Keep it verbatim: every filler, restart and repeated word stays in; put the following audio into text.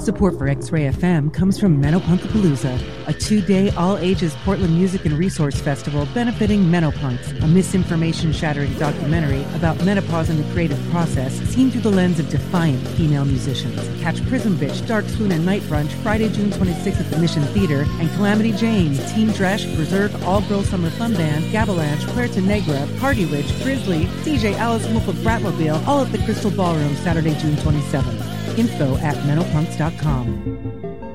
Support for X-Ray F M comes from Menopunkapalooza, a two-day all-ages Portland music and resource festival benefiting Menopunks, a misinformation-shattering documentary about menopause and the creative process seen through the lens of defiant female musicians. Catch Prism Bitch, Dark Swoon, and Night Brunch Friday, June twenty-sixth at the Mission Theater, and Calamity Jane, Team Dresch, Berserk, All-Girl Summer Fun Band, Gabalanche, Puerto Negra, Party Witch, Grizzly, C J Alice Muffled Bratmobile, all at the Crystal Ballroom Saturday, June twenty-seventh. Info at menopunks dot com.